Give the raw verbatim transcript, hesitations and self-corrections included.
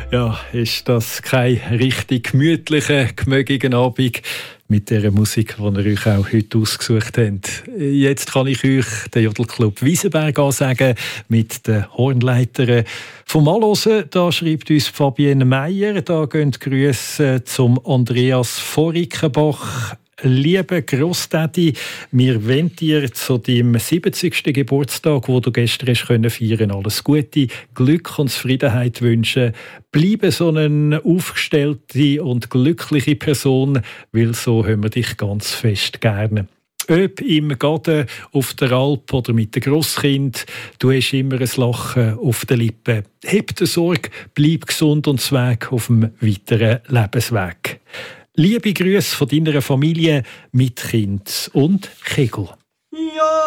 Ja, ist das kein richtig gemütlicher, gemögiger Abend mit der Musik, die ihr euch auch heute ausgesucht habt. Jetzt kann ich euch den Jodelclub Wiesenberg ansagen mit den Hornleitern. Vom Anhören, da schreibt uns Fabienne Meyer, da gehen die Grüße zum Andreas Vorickenbach. Lieber Grossdaddy, wir wünschen dir zu deinem siebzigsten Geburtstag, wo du gestern hast können feiern, alles Gute, Glück und Zufriedenheit wünschen. Bleibe so eine aufgestellte und glückliche Person, weil so haben wir dich ganz fest gerne. Ob im Garten, auf der Alp oder mit dem Grosskind, du hast immer ein Lachen auf den Lippen. Hab die Sorge, bleib gesund und zweig auf dem weiteren Lebensweg. Liebe Grüße von deiner Familie mit Kind und Kegel. Ja.